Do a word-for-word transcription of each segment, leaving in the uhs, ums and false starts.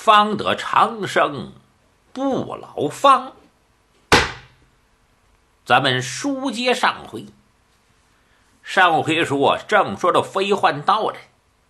方得长生不老方。咱们书接上回，上回说正说着飞幻道人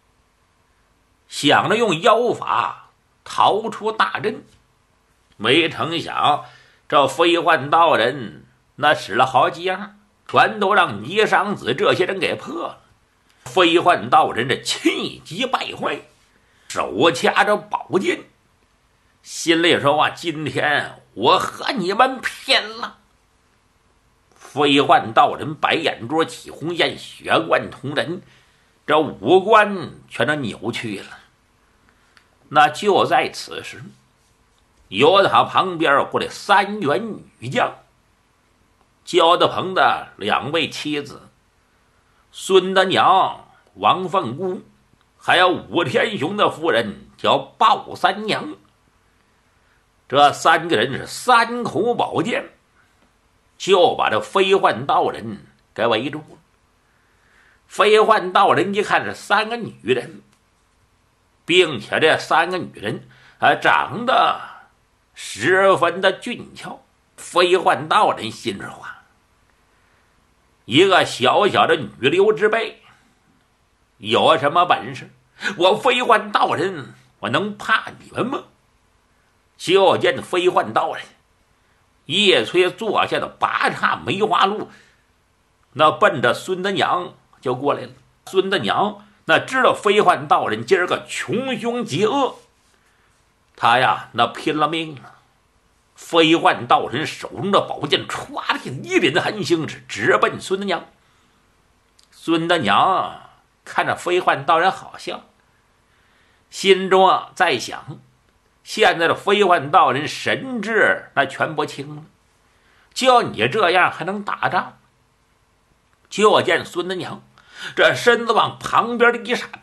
想着用妖法逃出大阵，没成想这飞幻道人那使了好几样，全都让倪商子这些人给破了。飞幻道人这气急败坏，手掐着宝剑，心里说啊，今天我和你们拼了。飞幻道人白眼珠起红焰，血贯瞳人，这五官全都扭曲了。那就在此时，由他旁边过来三员女将，焦德鹏的两位妻子孙德娘、王凤姑，还有武天雄的夫人叫鲍三娘。这三个人是三口宝剑，就把这飞幻道人给围住了。飞幻道人一看是三个女人，并且这三个女人还长得十分的俊俏。飞幻道人心里话，一个小小的女流之辈有什么本事？我飞幻道人我能怕你们吗？就见飞幻道人叶崔坐下的八叉梅花鹿，那奔着孙德娘就过来了。孙德娘那知道飞幻道人今儿个穷凶极恶，他呀那拼了命了。飞幻道人手中的宝剑歘的一脸的寒星，是直奔孙德娘。孙德娘看着飞幻道人好笑，心中啊在想，现在的飞幻道人神智那全不清了，就你这样还能打仗？就见孙德娘这身子往旁边的一闪，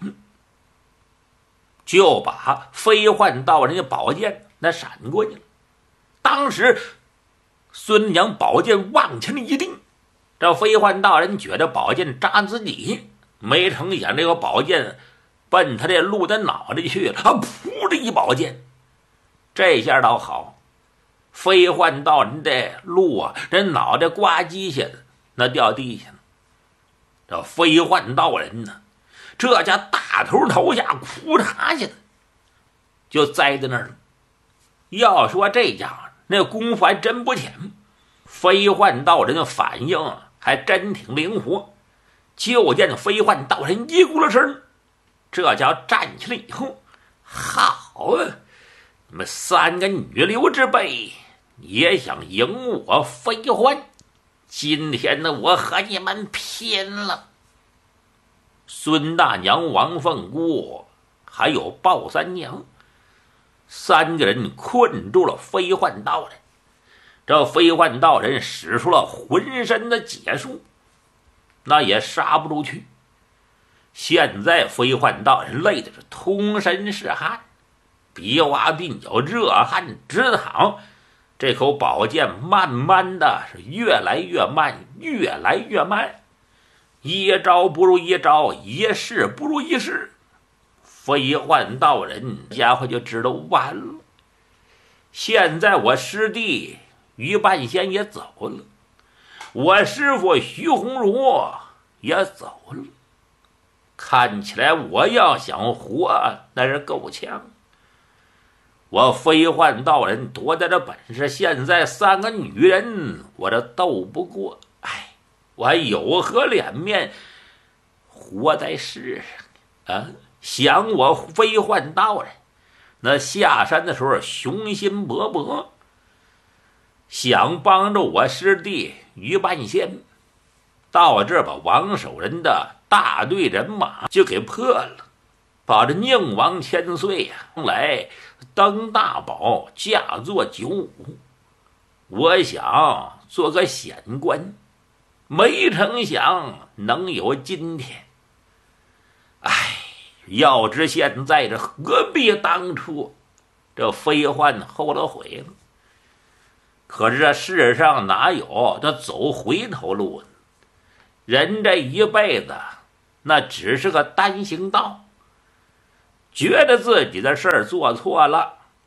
就把飞幻道人的宝剑那闪过去了。当时孙德娘宝剑往前一定，这飞幻道人觉得宝剑扎自己，没成想这个宝剑奔他这鹿的脑袋去了，啊噗的一宝剑，这下倒好，飞幻道人的鹿啊，这脑袋呱唧下的那掉地下了。这飞幻道人呢，这家大头朝下哭嚓下的就栽在那儿了。要说这家伙那功夫还真不浅，飞幻道人的反应还真挺灵活。就见飞幻道人一咕噜声，这家伙站起来以后，好啊，你们三个女流之辈也想赢我飞幻，今天呢我和你们拼了。孙大娘、王凤姑还有鲍三娘三个人困住了飞幻道人。这飞幻道人使出了浑身的解数，那也杀不出去。现在飞幻道人累的是通身是汗，鼻洼鬓角热汗直淌，这口宝剑慢慢的是越来越慢，越来越慢，一招不如一招，一式不如一式。飞幻道人家伙就知道完了，现在我师弟于半仙也走了，我师父徐红茹也走了，看起来我要想活那是够呛。我飞幻道人多大的本事，现在三个女人我这斗不过，哎，我还有何脸面活在世上啊？想我飞幻道人那下山的时候雄心勃勃，想帮助我师弟于半仙，到这把王守仁的大队人马就给破了，把这宁王千岁呀、啊、来登大宝，驾坐九五。我想做个显官，没成想能有今天。哎，要知现在这何必当初，这飞幻后了悔了。可是这世上哪有这走回头路呢？人这一辈子那只是个单行道，觉得自己的事儿做错了，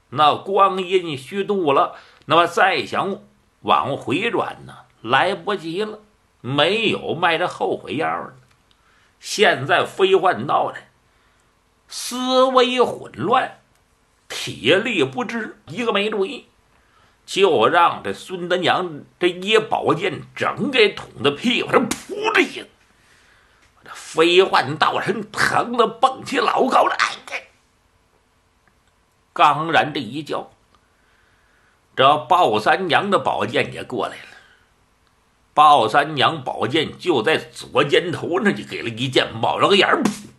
那光阴虚度了，那么再想往回转呢，来不及了，没有卖这后悔药了。现在飞换道人思维混乱，体力不支，一个没注意，就让这孙德娘这一宝剑整给捅的屁股上，噗的一下，这飞换道人疼得蹦起老高了。哎，刚然这一叫，这鲍三娘的宝剑也过来了。鲍三娘宝剑就在左肩头上就给了一剑，冒了个眼儿。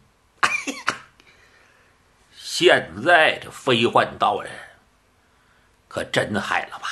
现在这飞换道人可真害了吧，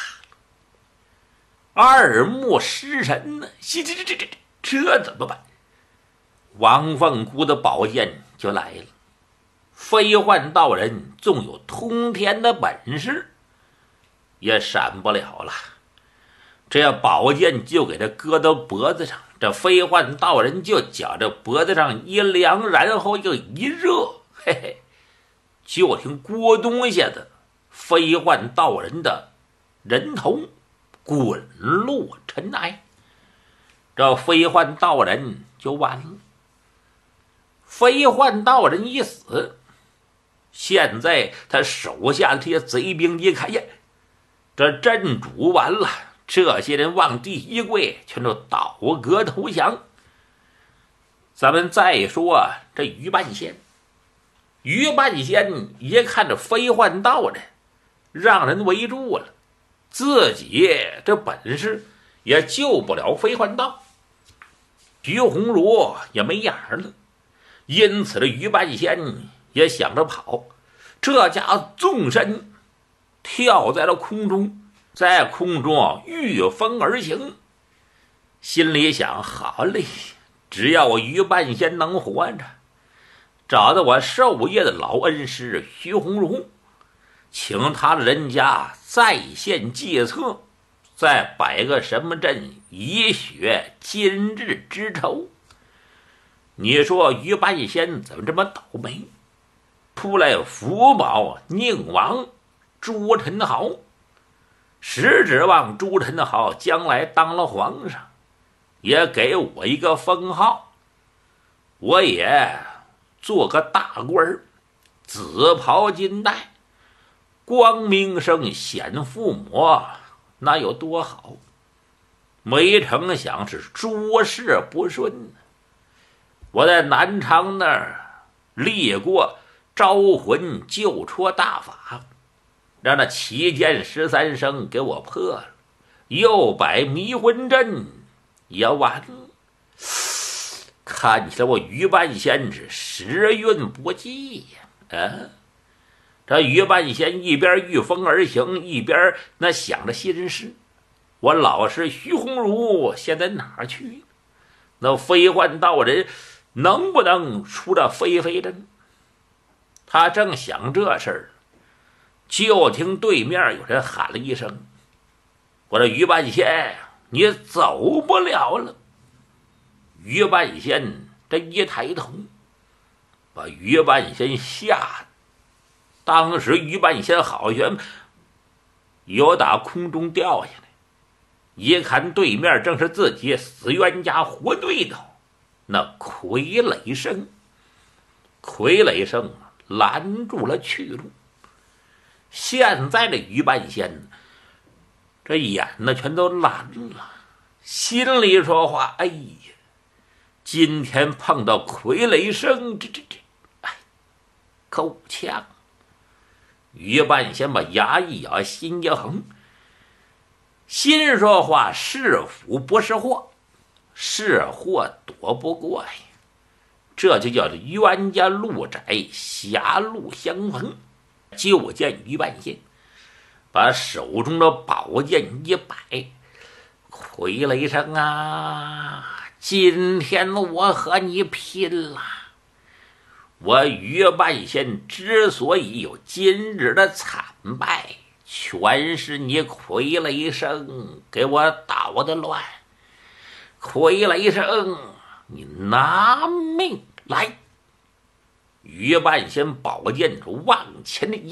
二目失神呢，这这这这这怎么办？王凤姑的宝剑就来了。飞换道人纵有通天的本事，也闪不了了。这宝剑就给他搁到脖子上，这飞换道人就觉着脖子上一凉，然后又一热，嘿嘿，就听咕咚一下子，飞换道人的人头滚落尘埃，这飞换道人就完了。飞换道人一死，现在他手下的这些贼兵一看呀，这镇主完了，这些人往地一跪，全都倒戈投降。咱们再说这于半仙，于半仙一看这飞换道人让人围住了，自己这本事也救不了飞换道，徐红茹也没眼了，因此这于半仙也想着跑，这家伙纵身跳在了空中，在空中御风而行，心里想：好嘞，只要我于半仙能活着，找到我授业的老恩师徐红茹，请他的人家在线计策，再摆个什么阵以雪今日之仇。你说于半仙怎么这么倒霉，出来福保宁王朱宸濠，实指望朱宸濠将来当了皇上，也给我一个封号，我也做个大官，紫袍金带，光明生显父母，那有多好？没成想是诸事不顺。我在南昌那儿立过招魂救戳大法，让那七剑十三生给我破了，又摆迷魂阵也完了。看起来我于半仙是时运不济呀！啊，这于半仙一边御风而行，一边那想着心事：我老师徐红茹现在哪儿去了？那飞换道人能不能出这飞飞针？他正想这事儿，就听对面有人喊了一声：我这于半仙，你走不了了。于半仙这一抬头，把于半仙吓得，当时于半仙好像有打空中掉下来，一看对面正是自己死冤家活对头那傀儡生，傀儡生拦住了去路。现在这于半仙这眼呢全都蓝了，心里说话：哎呀，今天碰到傀儡生，这这这，哎，够呛。于半仙把牙一咬，心一横，心说话：是福不是祸，是祸躲不过呀。这就叫做冤家路窄，狭路相逢。就见于半仙把手中的宝剑一摆：傀儡生啊，今天我和你拼了！我于半仙之所以有今日的惨败，全是你傀儡生给我捣的乱。傀儡生，你拿命来！于半仙宝剑往前一